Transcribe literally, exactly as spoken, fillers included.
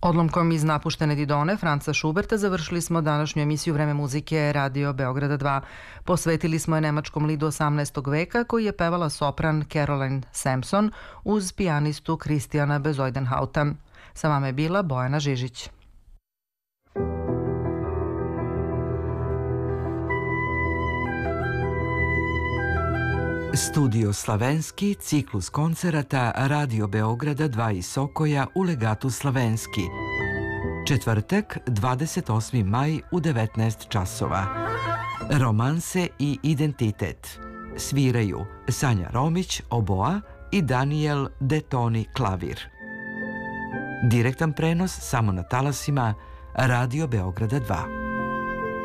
Odlomkom iz napuštene Didone Franca Schuberta završili smo današnju emisiju Vreme muzike Radio Beograda dva. Posvetili smo je nemačkom lidu osamnaestog veka koji je pevala sopran Caroline Sampson uz pijanistu Kristijana Bezuidenhauta. Sa vama je bila Bojana Žižić. Studio Slavenski, ciklus koncerata Radio Beograda dva iz Sokoja u legatu Slavenski. Četvrtak, dvadeset osmi maj u devetnaest časova. Romanse i identitet. Sviraju Sanja Romić, oboa i Daniel Detoni, klavir. Direktan prenos samo na talasima Radio Beograda dva.